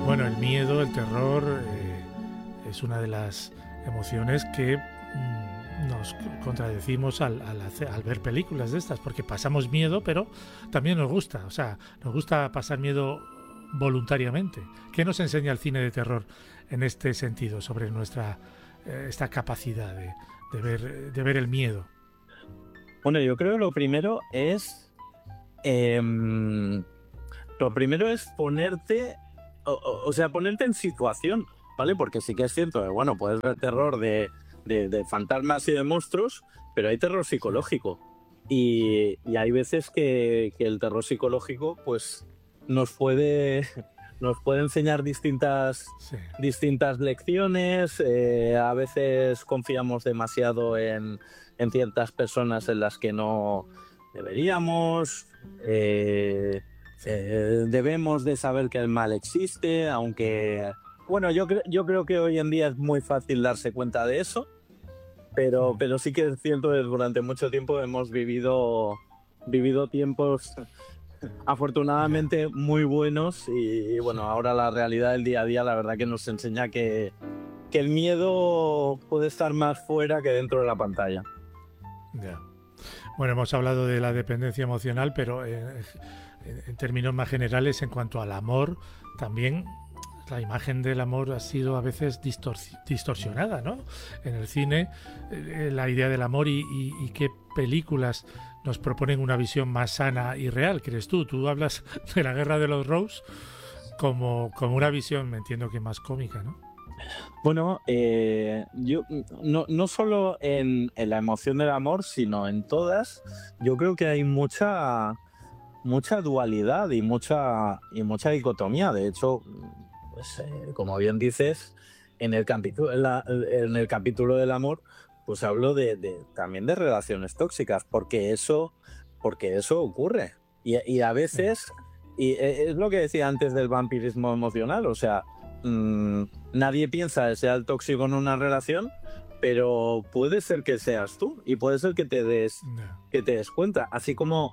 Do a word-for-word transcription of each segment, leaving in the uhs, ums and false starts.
Bueno, el miedo, el terror, eh, es una de las emociones que mm, nos contradecimos al, al, hacer- al ver películas de estas, porque pasamos miedo, pero también nos gusta, o sea, nos gusta pasar miedo voluntariamente. ¿Qué nos enseña el cine de terror en este sentido sobre nuestra eh, esta capacidad de, de ver de ver el miedo? Bueno, yo creo que lo primero es. em, lo primero es ponerte. O, o- o sea, ponerte en situación, ¿vale? Porque sí que es cierto que, bueno, puedes ver terror de, de- de fantasmas y de monstruos, pero hay terror Sí, psicológico. Y, y hay veces que, que el terror psicológico, pues, nos puede, nos puede enseñar distintas, sí, distintas lecciones. Eh, a veces confiamos demasiado en, en ciertas personas en las que no deberíamos. Eh, sí. eh, debemos de saber que el mal existe, aunque, bueno, yo, cre- yo creo que hoy en día es muy fácil darse cuenta de eso, pero, Mm, pero sí que es cierto que durante mucho tiempo hemos vivido, vivido tiempos ya, afortunadamente muy buenos y, y sí, bueno, ahora la realidad del día a día la verdad que nos enseña que, que el miedo puede estar más fuera que dentro de la pantalla. ya. Bueno, hemos hablado de la dependencia emocional, pero eh, en en términos más generales, en cuanto al amor, también la imagen del amor ha sido a veces distorsi- distorsionada, ¿no? En el cine, eh, la idea del amor y, y- y qué películas nos proponen una visión más sana y real, ¿crees tú? Tú hablas de la Guerra de los Rose como, como una visión, me entiendo que más cómica, ¿no? Bueno, eh, yo no, no solo en, en la emoción del amor, sino en todas, yo creo que hay mucha, mucha dualidad y mucha, y mucha dicotomía. De hecho, pues, eh, como bien dices, en el capítulo, en, la- en el capítulo del amor, pues hablo de, de- también de relaciones tóxicas, porque eso, porque eso ocurre. Y, y a Sí, veces, y e- es lo que decía antes del vampirismo emocional, o sea, mm, nadie piensa que sea el tóxico en una relación, pero puede ser que seas tú y puede ser que te des, ya, que te des cuenta. Así como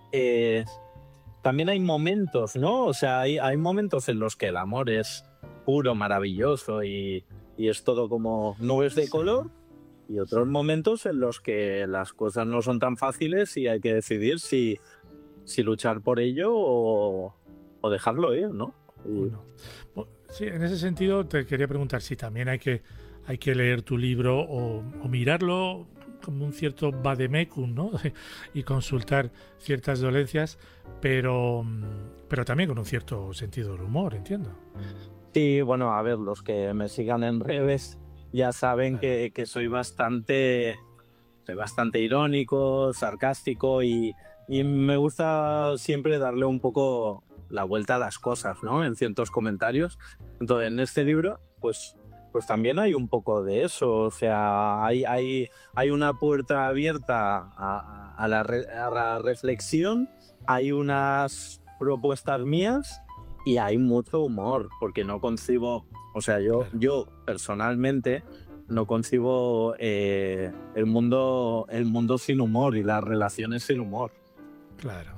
eh, también hay momentos, ¿no? O sea, hay, hay momentos en los que el amor es puro, maravilloso y, y es todo como nubes de sí, color, y sí. otros momentos en los que las cosas no son tan fáciles y hay que decidir si, si luchar por ello o, o dejarlo ir, ¿no? Y, Uno. Bu- Sí, en ese sentido te quería preguntar si también hay que, hay que leer tu libro o, o mirarlo como un cierto vademecum, ¿no? Y consultar ciertas dolencias, pero, mm, pero también con un cierto sentido del humor, entiendo. sí, bueno, a ver, los que me sigan en redes ya saben Claro, que, que soy bastante soy bastante irónico, sarcástico y, y me gusta siempre darle un poco la vuelta a las cosas, ¿no? En ciertos comentarios. Entonces, en este libro, pues, pues también hay un poco de eso. O sea, hay, hay, hay una puerta abierta a, a la, re- a la reflexión, hay unas propuestas mías y hay mucho humor, porque no concibo, o sea, yo, claro, yo personalmente no concibo eh, el mundo, el mundo sin humor y las relaciones sin humor. claro.